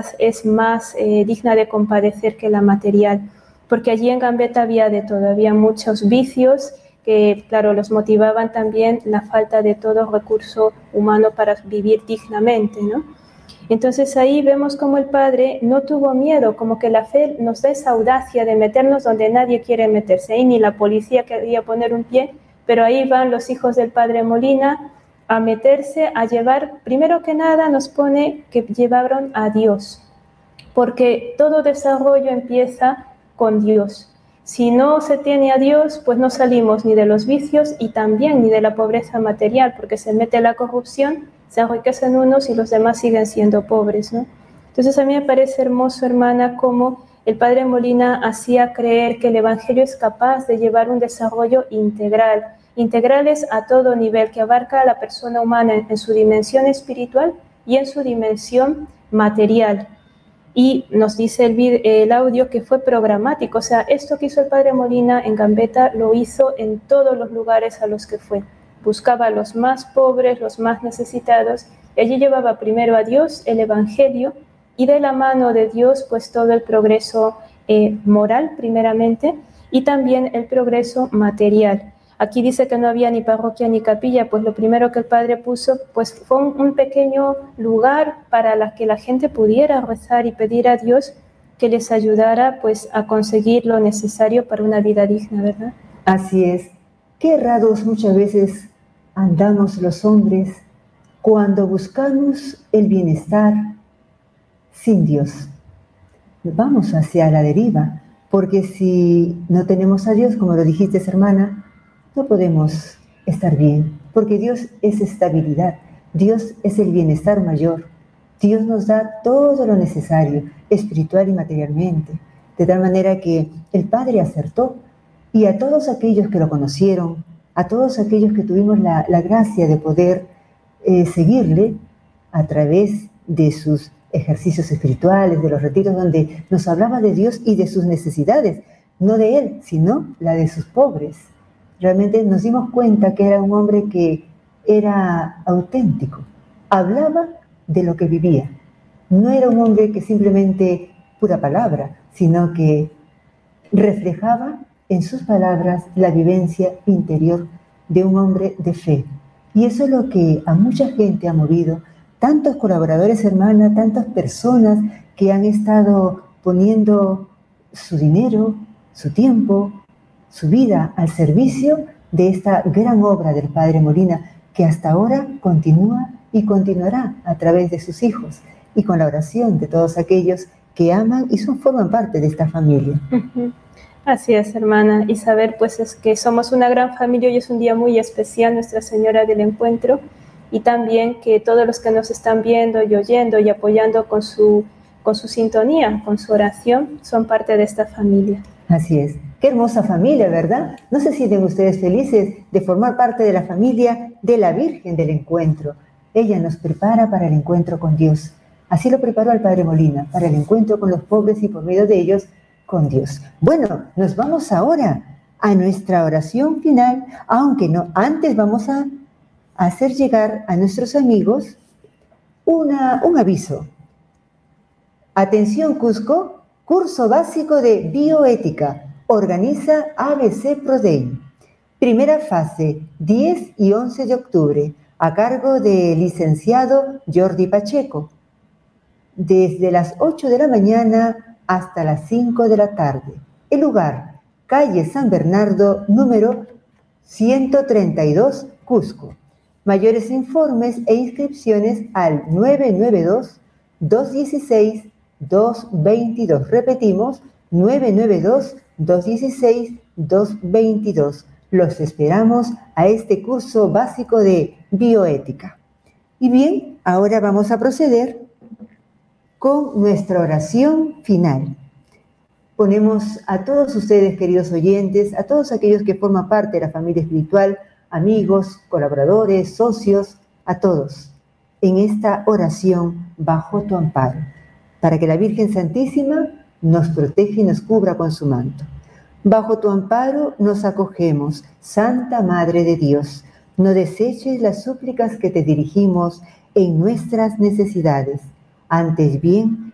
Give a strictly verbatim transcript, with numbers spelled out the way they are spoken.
es más eh, digna de compadecer que la material, porque allí en Gambetta había de todo, había muchos vicios que, claro, los motivaban también la falta de todo recurso humano para vivir dignamente, ¿no? Entonces ahí vemos como el padre no tuvo miedo, como que la fe nos da esa audacia de meternos donde nadie quiere meterse, ahí ni la policía quería poner un pie, pero ahí van los hijos del padre Molina a meterse, a llevar, primero que nada nos pone que llevaron a Dios, porque todo desarrollo empieza con Dios. Si no se tiene a Dios, pues no salimos ni de los vicios y también ni de la pobreza material, porque se mete la corrupción, se enriquecen unos y los demás siguen siendo pobres, ¿no? Entonces a mí me parece hermoso, hermana, cómo el padre Molina hacía creer que el Evangelio es capaz de llevar un desarrollo integral, integrales a todo nivel, que abarca a la persona humana en, en su dimensión espiritual y en su dimensión material. Y nos dice el, video, el audio que fue programático, o sea, esto que hizo el padre Molina en Gambetta lo hizo en todos los lugares a los que fue. Buscaba a los más pobres, los más necesitados, y allí llevaba primero a Dios, el Evangelio, y de la mano de Dios, pues todo el progreso eh, moral, primeramente, y también el progreso material. Aquí dice que no había ni parroquia ni capilla, pues lo primero que el padre puso pues fue un, un pequeño lugar para la que la gente pudiera rezar y pedir a Dios que les ayudara pues a conseguir lo necesario para una vida digna, ¿verdad? Así es. Qué errados muchas veces andamos los hombres cuando buscamos el bienestar sin Dios. Vamos hacia la deriva, porque si no tenemos a Dios, como lo dijiste, hermana, no podemos estar bien, porque Dios es estabilidad, Dios es el bienestar mayor, Dios nos da todo lo necesario, espiritual y materialmente, de tal manera que el Padre acertó, y a todos aquellos que lo conocieron, a todos aquellos que tuvimos la, la gracia de poder eh, seguirle a través de sus ejercicios espirituales, de los retiros donde nos hablaba de Dios y de sus necesidades, no de Él, sino la de sus pobres. Realmente nos dimos cuenta que era un hombre que era auténtico, hablaba de lo que vivía. No era un hombre que simplemente pura palabra, sino que reflejaba en sus palabras la vivencia interior de un hombre de fe. Y eso es lo que a mucha gente ha movido, tantos colaboradores, hermana, tantas personas que han estado poniendo su dinero, su tiempo, su vida al servicio de esta gran obra del padre Molina, que hasta ahora continúa y continuará a través de sus hijos y con la oración de todos aquellos que aman y son, forman parte de esta familia. Uh-huh. Así es, hermana, y saber pues es que somos una gran familia y es un día muy especial, Nuestra Señora del Encuentro, y también que todos los que nos están viendo y oyendo y apoyando con su, con su sintonía, con su oración, son parte de esta familia. Así es. Qué hermosa familia, ¿verdad? ¿No se sienten ustedes felices de formar parte de la familia de la Virgen del Encuentro? Ella nos prepara para el encuentro con Dios. Así lo preparó al padre Molina, para el encuentro con los pobres y por medio de ellos con Dios. Bueno, nos vamos ahora a nuestra oración final, aunque no, antes vamos a hacer llegar a nuestros amigos una, un aviso. Atención Cusco, curso básico de bioética, organiza A B C Prodein. Primera fase, diez y once de octubre, a cargo del licenciado Jordi Pacheco, desde las ocho de la mañana hasta las cinco de la tarde. El lugar, calle San Bernardo, número ciento treinta y dos, Cusco. Mayores informes e inscripciones al nueve nueve dos, dos uno seis, dos dos dos. Repetimos, nueve nueve dos, dos uno seis, dos dos dos. Los esperamos a este curso básico de bioética. Y bien, ahora vamos a proceder con nuestra oración final. Ponemos a todos ustedes, queridos oyentes, a todos aquellos que forman parte de la familia espiritual, amigos, colaboradores, socios, a todos, en esta oración bajo tu amparo, para que la Virgen Santísima nos proteja y nos cubra con su manto. Bajo tu amparo nos acogemos, Santa Madre de Dios. No deseches las súplicas que te dirigimos en nuestras necesidades. Antes bien,